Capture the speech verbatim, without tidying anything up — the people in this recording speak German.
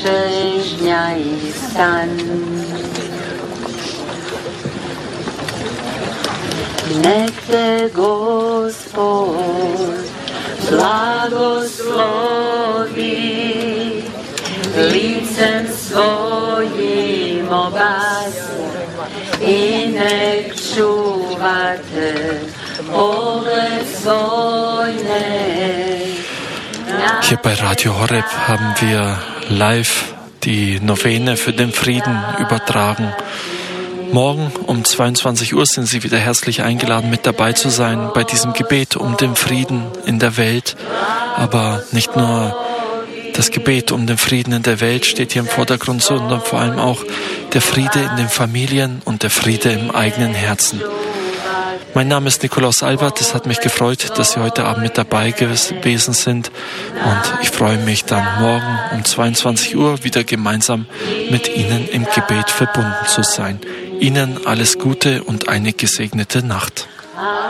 dnia i stan. Nech te Gospod blagoslovi, licem svojim obasja i nek čuvate pogled svoj nek. Hier bei Radio Horeb haben wir live die Novene für den Frieden übertragen. Morgen um zweiundzwanzig Uhr sind Sie wieder herzlich eingeladen, mit dabei zu sein bei diesem Gebet um den Frieden in der Welt. Aber nicht nur das Gebet um den Frieden in der Welt steht hier im Vordergrund, sondern vor allem auch der Friede in den Familien und der Friede im eigenen Herzen. Mein Name ist Nikolaus Albert. Es hat mich gefreut, dass Sie heute Abend mit dabei gewesen sind. Und ich freue mich dann morgen um zweiundzwanzig Uhr wieder gemeinsam mit Ihnen im Gebet verbunden zu sein. Ihnen alles Gute und eine gesegnete Nacht.